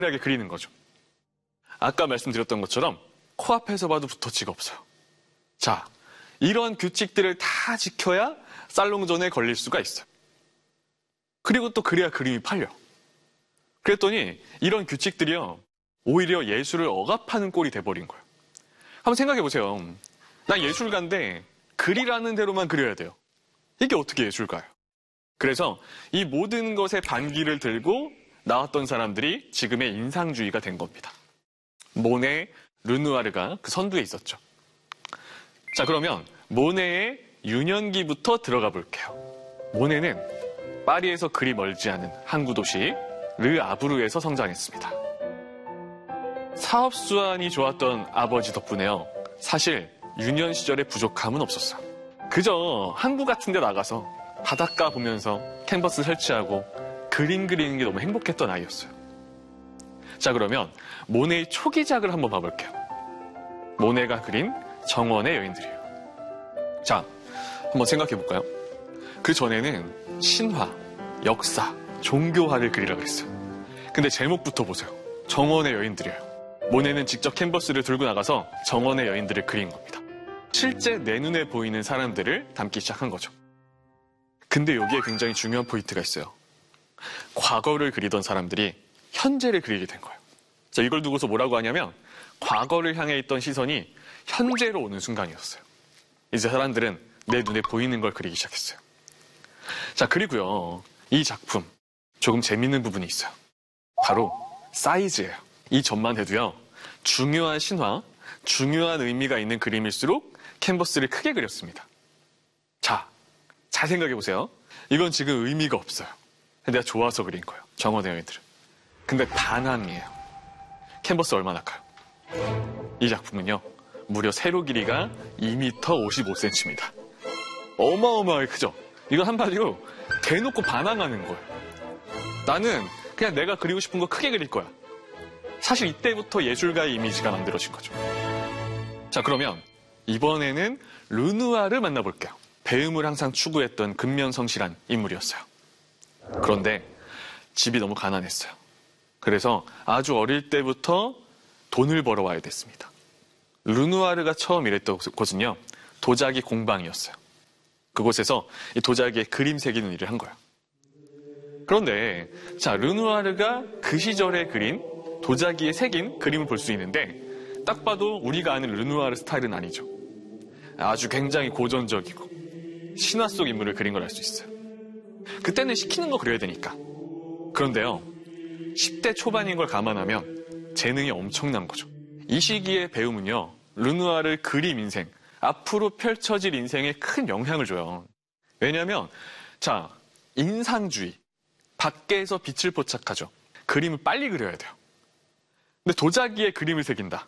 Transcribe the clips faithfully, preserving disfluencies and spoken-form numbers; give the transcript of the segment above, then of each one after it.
하게 그리는 거죠. 아까 말씀드렸던 것처럼 코앞에서 봐도 붓터치가 없어요. 자, 이런 규칙들을 다 지켜야 살롱전에 걸릴 수가 있어요. 그리고 또 그래야 그림이 팔려. 그랬더니 이런 규칙들이요, 오히려 예술을 억압하는 꼴이 돼버린 거예요. 한번 생각해 보세요. 나 예술가인데 그리라는 대로만 그려야 돼요. 이게 어떻게 예술가예요? 그래서 이 모든 것에 반기를 들고 나왔던 사람들이 지금의 인상주의가 된 겁니다. 모네, 르누아르가 그 선두에 있었죠. 자, 그러면 모네의 유년기부터 들어가 볼게요. 모네는 파리에서 그리 멀지 않은 항구 도시 르아브르에서 성장했습니다. 사업 수완이 좋았던 아버지 덕분에요, 사실 유년 시절에 부족함은 없었어요. 그저 항구 같은 데 나가서 바닷가 보면서 캔버스 설치하고 그림 그리는 게 너무 행복했던 아이였어요. 자, 그러면 모네의 초기작을 한번 봐볼게요. 모네가 그린 정원의 여인들이에요. 자, 한번 생각해 볼까요? 그 전에는 신화, 역사, 종교화를 그리라 그랬어요. 근데 제목부터 보세요. 정원의 여인들이에요. 모네는 직접 캔버스를 들고 나가서 정원의 여인들을 그린 겁니다. 실제 내 눈에 보이는 사람들을 담기 시작한 거죠. 근데 여기에 굉장히 중요한 포인트가 있어요. 과거를 그리던 사람들이 현재를 그리게 된 거예요. 자, 이걸 두고서 뭐라고 하냐면 과거를 향해 있던 시선이 현재로 오는 순간이었어요. 이제 사람들은 내 눈에 보이는 걸 그리기 시작했어요. 자, 그리고요, 이 작품 조금 재밌는 부분이 있어요. 바로 사이즈예요. 이 점만 해도요, 중요한 신화, 중요한 의미가 있는 그림일수록 캔버스를 크게 그렸습니다. 자, 잘 생각해 보세요. 이건 지금 의미가 없어요. 내가 좋아서 그린 거예요, 정원의 여인들은. 근데 단항이에요. 캔버스 얼마나 커요? 이 작품은요, 무려 세로 길이가 이 미터 오십오 센티미터입니다. 어마어마하게 크죠? 이건 한마디로 대놓고 반항하는 거예요. 나는 그냥 내가 그리고 싶은 거 크게 그릴 거야. 사실 이때부터 예술가의 이미지가 만들어진 거죠. 자, 그러면 이번에는 르누아르를 만나볼게요. 배움을 항상 추구했던 근면성실한 인물이었어요. 그런데 집이 너무 가난했어요. 그래서 아주 어릴 때부터 돈을 벌어와야 됐습니다. 르누아르가 처음 일했던 곳은요, 도자기 공방이었어요. 그곳에서 이 도자기에 그림 새기는 일을 한 거예요. 그런데 자, 르누아르가 그 시절에 그린 도자기에 새긴 그림을 볼 수 있는데 딱 봐도 우리가 아는 르누아르 스타일은 아니죠. 아주 굉장히 고전적이고 신화 속 인물을 그린 걸 알 수 있어요. 그때는 시키는 거 그려야 되니까. 그런데요, 십 대 초반인 걸 감안하면 재능이 엄청난 거죠. 이 시기의 배움은요, 르누아르 그림 인생, 앞으로 펼쳐질 인생에 큰 영향을 줘요. 왜냐하면 자, 인상주의, 밖에서 빛을 포착하죠. 그림을 빨리 그려야 돼요. 근데 도자기에 그림을 새긴다.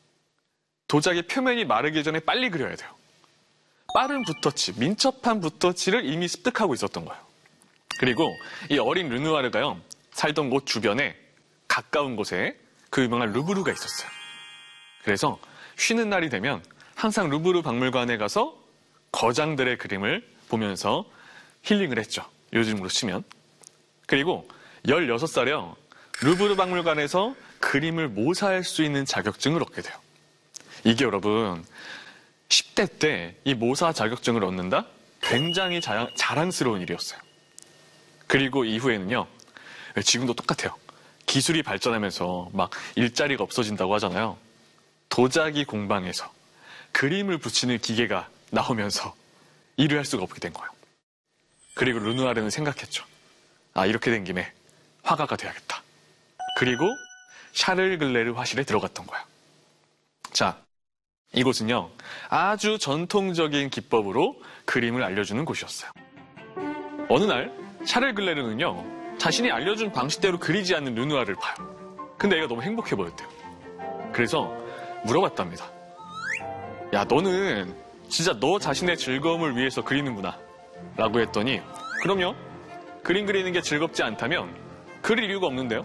도자기 표면이 마르기 전에 빨리 그려야 돼요. 빠른 붓터치, 민첩한 붓터치를 이미 습득하고 있었던 거예요. 그리고 이 어린 르누아르가요, 살던 곳 주변에 가까운 곳에 그 유명한 루브르가 있었어요. 그래서 쉬는 날이 되면 항상 루브르 박물관에 가서 거장들의 그림을 보면서 힐링을 했죠. 요즘으로 치면. 그리고 열여섯 살에요, 루브르 박물관에서 그림을 모사할 수 있는 자격증을 얻게 돼요. 이게 여러분, 십 대 때 이 모사 자격증을 얻는다? 굉장히 자, 자랑스러운 일이었어요. 그리고 이후에는요, 지금도 똑같아요. 기술이 발전하면서 막 일자리가 없어진다고 하잖아요. 도자기 공방에서 그림을 붙이는 기계가 나오면서 일을 할 수가 없게 된 거예요. 그리고 르누아르는 생각했죠. 아, 이렇게 된 김에 화가가 돼야겠다. 그리고 샤를 글레르 화실에 들어갔던 거야. 자, 이곳은요, 아주 전통적인 기법으로 그림을 알려주는 곳이었어요. 어느 날 샤를 글레르는요, 자신이 알려준 방식대로 그리지 않는 르누아르를 봐요. 근데 얘가 너무 행복해 보였대요. 그래서 물어봤답니다. 야, 너는 진짜 너 자신의 즐거움을 위해서 그리는구나 라고 했더니, 그럼요, 그림 그리는 게 즐겁지 않다면 그릴 이유가 없는데요.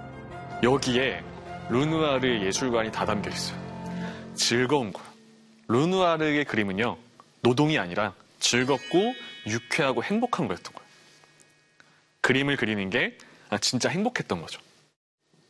여기에 르누아르의 예술관이 다 담겨 있어요. 즐거운 거예요. 르누아르의 그림은요, 노동이 아니라 즐겁고 유쾌하고 행복한 거였던 거예요. 그림을 그리는 게 진짜 행복했던 거죠.